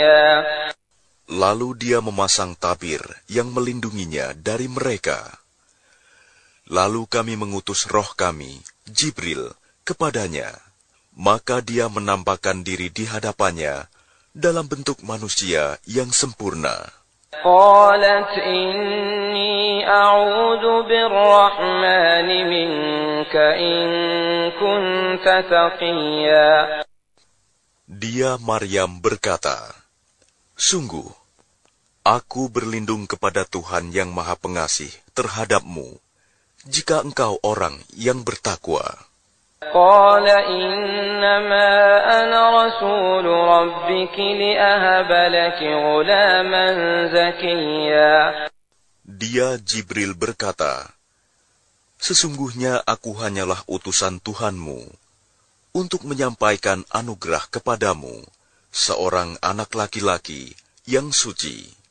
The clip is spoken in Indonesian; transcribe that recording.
Lalu dia memasang tabir yang melindunginya dari mereka. Lalu kami mengutus roh kami, Jibril, kepadanya. Maka dia menampakkan diri di hadapannya dalam bentuk manusia yang sempurna. قالت إني أعوذ بالرحمن منك إن كنت تقيا. Dia Maryam berkata, "Sungguh, aku berlindung kepada Tuhan yang Maha Pengasih terhadapmu, jika engkau orang yang bertakwa." قال إنما أنا رسول ربك لأهب لك غلاما زكيا. Dia Jibril berkata, "Sesungguhnya aku hanyalah utusan Tuhanmu untuk menyampaikan anugerah kepadamu, seorang anak laki-laki yang suci."